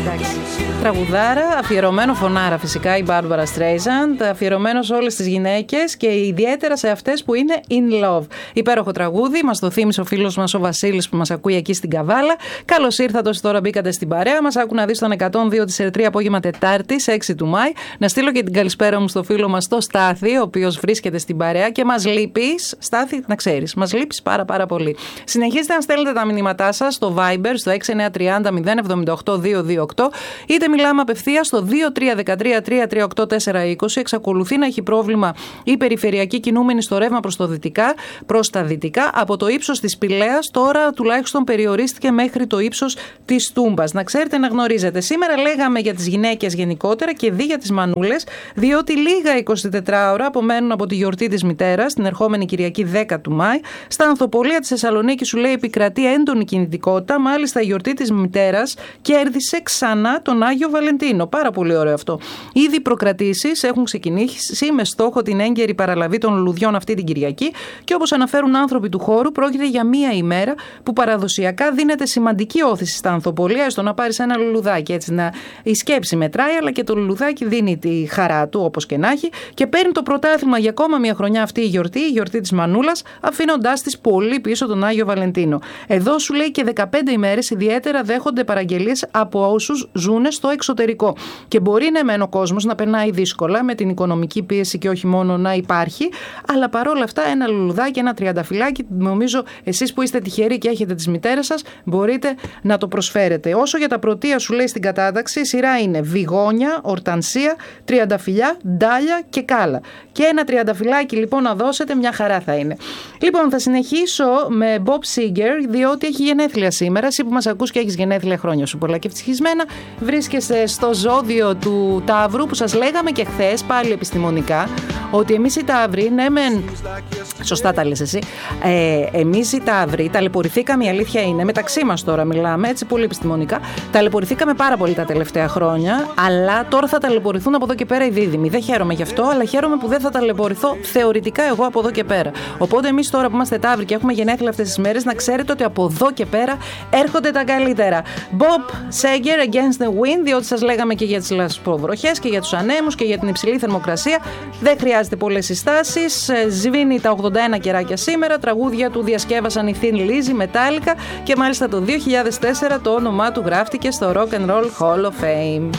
Τραγουδάρα, αφιερωμένο φωνάρα φυσικά η Barbara Streisand, αφιερωμένο σε όλες τις γυναίκες και ιδιαίτερα σε αυτές που είναι in love. Υπέροχο τραγούδι, μας το θύμισε ο φίλος μας ο Βασίλης που μας ακούει εκεί στην Καβάλα. Καλώς ήρθατε όσοι τώρα μπήκατε στην παρέα μας. Άκου να δεις τον 102 της ΕΡΤΡΙ απόγευμα Τετάρτη, 6 του Μάη. Να στείλω και την καλησπέρα μου στο φίλο μας το Στάθη, ο οποίος βρίσκεται στην παρέα και μας λείπεις. Στάθη, να ξέρεις, μας λείπεις πάρα πολύ. Συνεχίστε να στέλνετε τα μηνύματά σας στο Viber, στο 6930 078 228, είτε μιλάμε απευθείας στο 2313 338 420. Εξακολουθεί να έχει πρόβλημα η περιφερειακή κινούμενη στο ρεύμα προς τα δυτικά. Από το ύψος της Πηλαίας τώρα τουλάχιστον περιορίστηκε μέχρι το ύψος της Τούμπας. Να ξέρετε, να γνωρίζετε. Σήμερα λέγαμε για τις γυναίκες γενικότερα και για τις μανούλες, διότι λίγα 24 ώρα απομένουν από τη γιορτή της μητέρας, την ερχόμενη Κυριακή 10 του Μάη. Στα ανθοπολία της Θεσσαλονίκης, σου λέει, επικρατεί έντονη κινητικότητα. Μάλιστα, η γιορτή της μητέρας κέρδισε ξανά τον Άγιο Βαλεντίνο. Πάρα πολύ ωραίο αυτό. Ήδη οι προκρατήσεις έχουν ξεκινήσει με στόχο την έγκαιρη παραλαβή των λουλουδιών αυτή την Κυριακή και όπως αναφέρουν άνθρωποι του χώρου, πρόκειται για μία ημέρα που παραδοσιακά δίνεται σημαντική όθηση στα ανθοπολία στο να πάρεις ένα λουλουδάκι. Έτσι, η σκέψη μετράει, αλλά και το λουλουδάκι δίνει τη χαρά του, όπως και να έχει, και παίρνει το πρωτάθλημα για ακόμα μία χρονιά αυτή η γιορτή της Μανούλας, αφήνοντάς της πολύ πίσω τον Άγιο Βαλεντίνο. Εδώ σου λέει και 15 ημέρες ιδιαίτερα δέχονται παραγγελίες από όσους ζουν στο εξωτερικό. Και μπορεί ναι μεν ο κόσμος να περνάει δύσκολα με την οικονομική πίεση και όχι μόνο να υπάρχει, αλλά παρόλα αυτά ένα λουλουδάκι, ένα τριανταφυλάκι, νομίζω εσείς που είστε τυχεροί και έχετε τις μητέρες σας, μπορείτε να το προσφέρετε. Όσο για τα πρωτεία, σου λέει στην κατάταξη, η σειρά είναι βιγόνια, ορτανσία, τριανταφυλιά, ντάλια και κάλα. Και ένα τριανταφυλάκι λοιπόν να δώσετε, μια χαρά θα είναι. Λοιπόν, θα συνεχίσω με Bob Seger, διότι έχει γενέθλια σήμερα. Εσύ που μας ακούς και έχεις γενέθλια, χρόνια σου πολλά και ευτυχισμένα. Βρίσκεσαι στο ζώδιο του Ταύρου, που σας λέγαμε και χθες πάλι επιστημονικά ότι εμείς οι Ταύροι, ναι μεν, σωστά τα λες εσύ, εμείς οι Ταύροι ταλαιπωρηθήκαμε, η αλήθεια είναι, μεταξύ μας τώρα μιλάμε έτσι πολύ επιστημονικά, ταλαιπωρηθήκαμε πάρα πολύ τα τελευταία χρόνια, αλλά τώρα θα ταλαιπωρηθούν από εδώ και πέρα οι δίδυμοι. Δεν χαίρομαι γι' αυτό, αλλά χαίρομαι που δεν θα ταλαιπωρηθώ θεωρητικά εγώ από εδώ και πέρα. Οπότε εμείς τώρα που είμαστε Ταύροι και έχουμε γενέθλια αυτές τις μέρες, να ξέρετε ότι από εδώ και πέρα έρχονται τα καλύτερα. Bob Seger, Against the Wind, διότι σας λέγαμε και για τις λασποβροχές και για τους ανέμους και για την υψηλή θερμοκρασία. Δεν χρειάζεται πολλές συστάσεις. Σβήνει τα 81 κεράκια σήμερα. Τραγούδια του διασκεύασαν η Thin Lizzy, Metallica, και μάλιστα το 2004 το όνομά του γράφτηκε στο Rock and Roll Hall of Fame.